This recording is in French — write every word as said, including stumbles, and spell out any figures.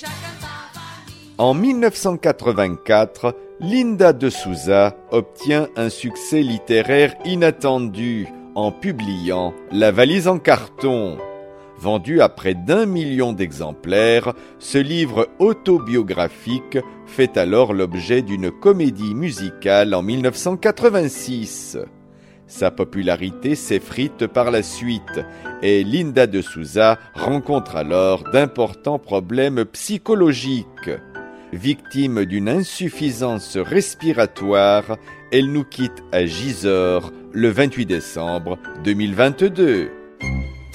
En mille neuf cent quatre-vingt-quatre, Linda de Souza obtient un succès littéraire inattendu en publiant La valise en carton. Vendu à près d'un million d'exemplaires, ce livre autobiographique fait alors l'objet d'une comédie musicale en mille neuf cent quatre-vingt-six. Sa popularité s'effrite par la suite et Linda de Souza rencontre alors d'importants problèmes psychologiques. Victime d'une insuffisance respiratoire, elle nous quitte à Gisors le vingt-huit décembre deux mille vingt-deux.